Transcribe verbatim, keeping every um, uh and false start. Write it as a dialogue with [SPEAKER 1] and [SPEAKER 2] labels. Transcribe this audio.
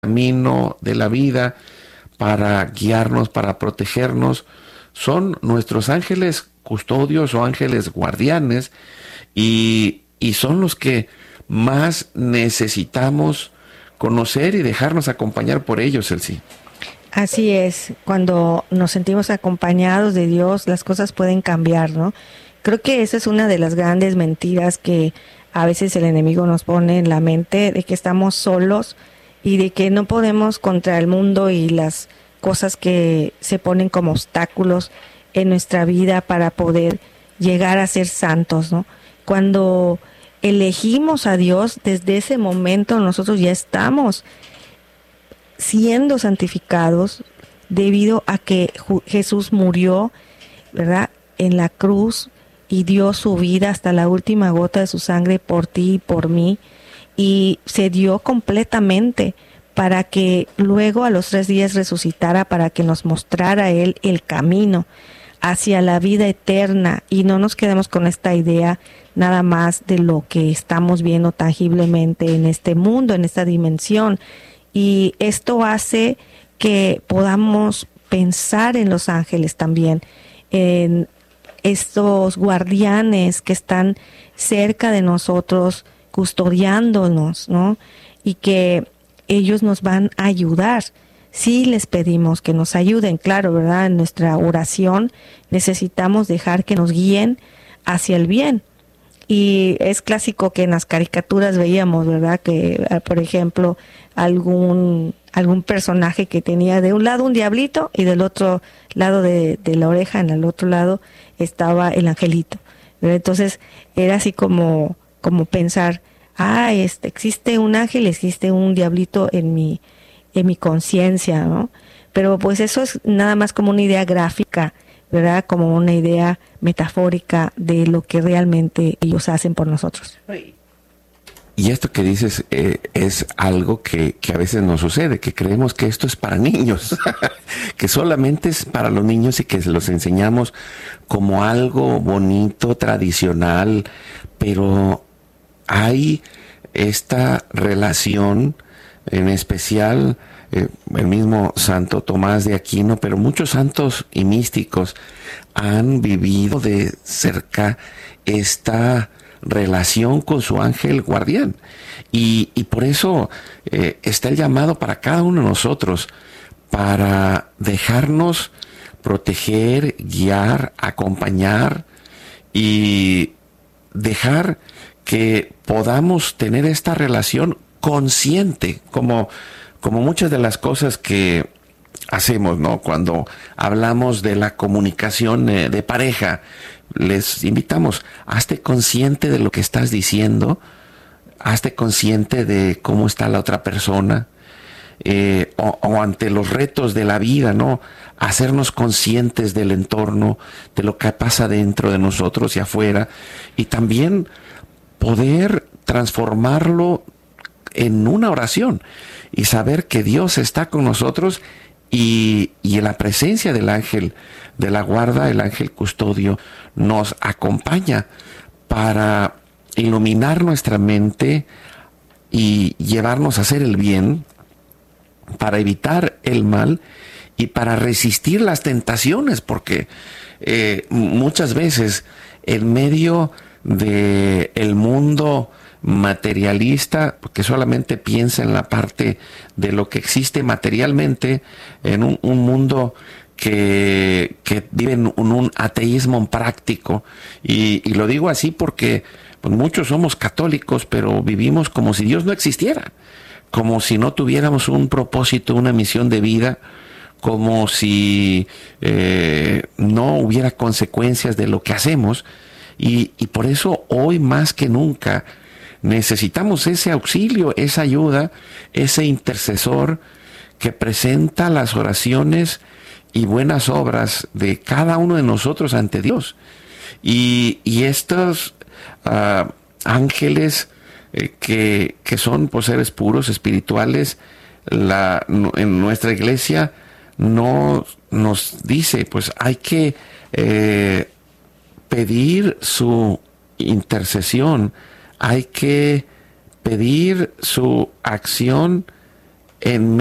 [SPEAKER 1] camino de la vida, para guiarnos, para protegernos, son nuestros ángeles custodios o ángeles guardianes, y, y son los que más necesitamos conocer y dejarnos acompañar por ellos, Elsie.
[SPEAKER 2] Así es, cuando nos sentimos acompañados de Dios, las cosas pueden cambiar, ¿no? Creo que esa es una de las grandes mentiras que a veces el enemigo nos pone en la mente, de que estamos solos y de que no podemos contra el mundo y las cosas que se ponen como obstáculos en nuestra vida para poder llegar a ser santos, ¿no? Cuando elegimos a Dios, desde ese momento nosotros ya estamos siendo santificados debido a que Jesús murió, ¿verdad?, en la cruz y dio su vida hasta la última gota de su sangre por ti y por mí, y se dio completamente para que luego a los tres días resucitara, para que nos mostrara Él el camino hacia la vida eterna, y no nos quedemos con esta idea nada más de lo que estamos viendo tangiblemente en este mundo, en esta dimensión. Y esto hace que podamos pensar en los ángeles también, en estos guardianes que están cerca de nosotros, custodiándonos, ¿no? Y que ellos nos van a ayudar. Sí les pedimos que nos ayuden, claro, ¿verdad? En nuestra oración necesitamos dejar que nos guíen hacia el bien. Y es clásico que en las caricaturas veíamos, ¿verdad?, que, por ejemplo, algún algún personaje que tenía de un lado un diablito y del otro lado de, de la oreja, en el otro lado, estaba el angelito, ¿verdad? Entonces era así como, como pensar, ah, este, existe un ángel, existe un diablito en mi, en mi conciencia, ¿no? Pero pues eso es nada más como una idea gráfica, ¿verdad?, como una idea metafórica de lo que realmente ellos hacen por nosotros.
[SPEAKER 1] Y esto que dices eh, es algo que, que a veces nos sucede, que creemos que esto es para niños, que solamente es para los niños y que se los enseñamos como algo bonito, tradicional, pero hay esta relación, en especial eh, el mismo Santo Tomás de Aquino, pero muchos santos y místicos han vivido de cerca esta relación con su ángel guardián, y, y por eso eh, está el llamado para cada uno de nosotros, para dejarnos proteger, guiar, acompañar, y dejar que podamos tener esta relación consciente, como, como muchas de las cosas que hacemos, ¿no? Cuando hablamos de la comunicación eh, de pareja, les invitamos, hazte consciente de lo que estás diciendo, hazte consciente de cómo está la otra persona, eh, o, o ante los retos de la vida, ¿no? Hacernos conscientes del entorno, de lo que pasa dentro de nosotros y afuera, y también poder transformarlo en una oración y saber que Dios está con nosotros, y, y en la presencia del ángel de la guarda, el ángel custodio, nos acompaña para iluminar nuestra mente y llevarnos a hacer el bien, para evitar el mal y para resistir las tentaciones, porque eh, muchas veces en medio de el mundo materialista, que solamente piensa en la parte de lo que existe materialmente, en un, un mundo que, que vive en un, un ateísmo práctico, y, y lo digo así porque pues, muchos somos católicos, pero vivimos como si Dios no existiera, como si no tuviéramos un propósito, una misión de vida, como si eh, no hubiera consecuencias de lo que hacemos, y, y por eso hoy más que nunca necesitamos ese auxilio, esa ayuda, ese intercesor que presenta las oraciones y buenas obras de cada uno de nosotros ante Dios. Y, y estos uh, ángeles eh, que, que son pues, seres puros, espirituales, la, en nuestra iglesia no nos dice, pues hay que eh, pedir su intercesión, hay que pedir su acción en